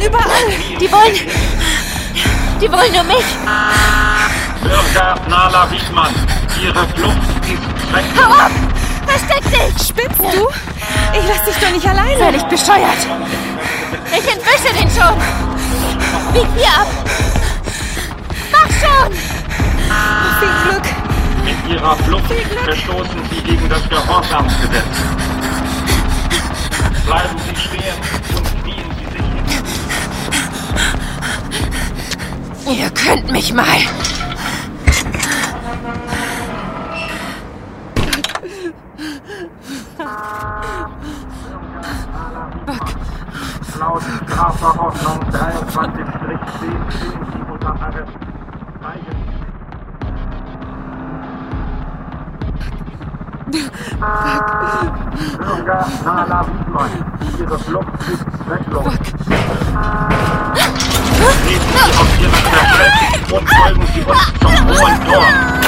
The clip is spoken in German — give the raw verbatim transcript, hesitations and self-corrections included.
überall. Die wollen... Die wollen nur mich. Bürger Nala Wiedmann, Ihre Flucht ist weg. Hau ab! Versteck dich! Spinnst du? Ich lass dich doch nicht alleine. Völlig bescheuert. Ich entwische den schon. Bieg hier ab. Mach schon! Viel Glück. Mit Ihrer Flucht verstoßen Sie gegen das Gehorsamsgesetz. Bleiben Sie stehen und ziehen Sie sich hin. Ihr könnt mich mal. Buck. Laut Strafverordnung dreiundzwanzig zehn stehen Sie unter Arrest. Bürger Nala Wiedmann, Ihre Flucht ist zwecklos. Treten Sie auf Ihre Verpflichtung und folgen Sie uns zum Hohen Tor.